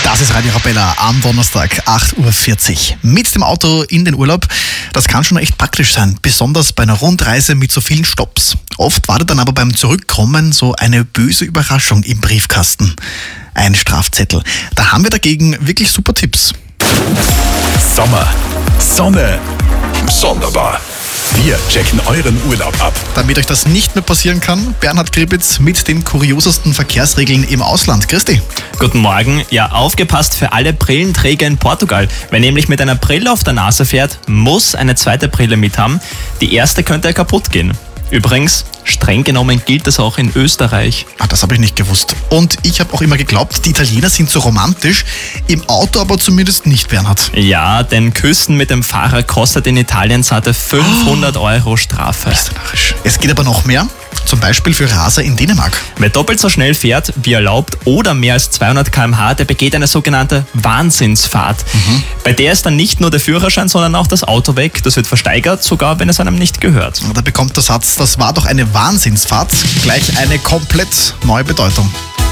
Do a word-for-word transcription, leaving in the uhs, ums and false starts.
Das ist Radio Arabella am Donnerstag, acht Uhr vierzig. Mit dem Auto in den Urlaub, das kann schon echt praktisch sein, besonders bei einer Rundreise mit so vielen Stopps. Oft wartet dann aber beim Zurückkommen so eine böse Überraschung im Briefkasten. Ein Strafzettel. Da haben wir dagegen wirklich super Tipps. Sommer, Sonne, sonderbar. Wir checken euren Urlaub ab. Damit euch das nicht mehr passieren kann, Bernhard Gribitz mit den kuriosesten Verkehrsregeln im Ausland. Christi. Guten Morgen. Ja, aufgepasst für alle Brillenträger in Portugal. Wer nämlich mit einer Brille auf der Nase fährt, muss eine zweite Brille mit haben. Die erste könnte ja kaputt gehen. Übrigens, streng genommen gilt das auch in Österreich. Ach, das habe ich nicht gewusst. Und ich habe auch immer geglaubt, die Italiener sind so romantisch, im Auto aber zumindest nicht, Bernhard. Ja, denn Küssen mit dem Fahrer kostet in Italien satte fünfhundert Euro Strafe. Bist du narrisch. Es geht aber noch mehr, zum Beispiel für Raser in Dänemark. Wer doppelt so schnell fährt, wie erlaubt, oder mehr als zweihundert Kilometer pro Stunde, der begeht eine sogenannte Wahnsinnsfahrt. Mhm. Bei der ist dann nicht nur der Führerschein, sondern auch das Auto weg. Das wird versteigert, sogar wenn es einem nicht gehört. Da bekommt der Satz, das war doch eine Wahnsinnsfahrt, gleich eine komplett neue Bedeutung.